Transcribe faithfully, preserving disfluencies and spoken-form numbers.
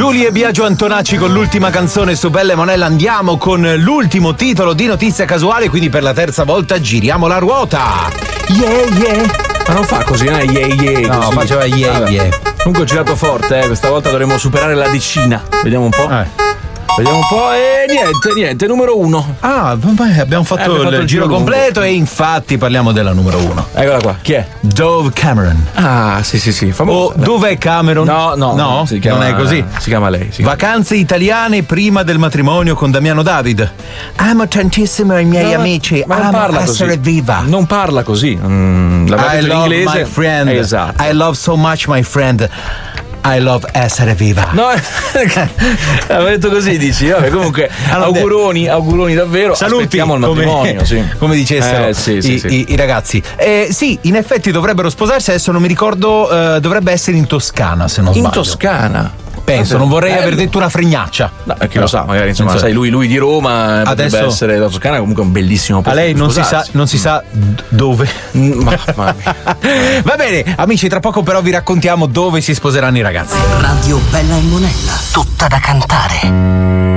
Giulia e Biagio Antonacci con l'ultima canzone su Bella e Monella. Andiamo con l'ultimo titolo di Notizia Casuale, quindi per la terza volta giriamo la ruota. Yeah yeah. Ma non fa così, eh? Yeah yeah. No, così. faceva yeah Vabbè. yeah. Comunque ho girato forte, eh. Questa volta dovremo superare la decina. Vediamo un po'. Eh. Vediamo un po' e niente, niente, numero uno. Ah, vabbè, abbiamo fatto, Eh, abbiamo il, fatto il giro giro completo e infatti parliamo della numero uno. Eccola qua, chi è? Dove Cameron. Ah, sì, sì, sì, famoso. O dov'è Cameron? No, no, no, si chiama, non è così. Si chiama lei. Si chiama. Vacanze italiane prima del matrimonio con Damiano David. Amo tantissimo i miei No, amici, ma non amo parla essere così. viva. Non parla così. Mm, l'aveva I detto in love inglese. my friend. Esatto. I love so much my friend. I love essere viva. No, aveva detto così, dici. Vabbè, comunque, Allora, auguroni, auguroni davvero. Saluti, Aspettiamo il matrimonio, come, sì. come dicessero Eh, sì, sì, i, sì. I, i ragazzi. Eh, sì, in effetti dovrebbero sposarsi, adesso non mi ricordo, eh, dovrebbe essere in Toscana, se non In sbaglio. Toscana. Penso, non vorrei Eh, aver detto una fregnaccia. No, chi lo sa, magari insomma, Penso- sai, lui, lui di Roma, potrebbe Adesso- essere la Toscana, comunque è un bellissimo A posto. lei per non si, sa, sposarsi. non si sa d- dove. Mm, Ma, ma- Va bene, amici, tra poco però vi raccontiamo dove si sposeranno i ragazzi. Radio Bella e Monella, tutta da cantare.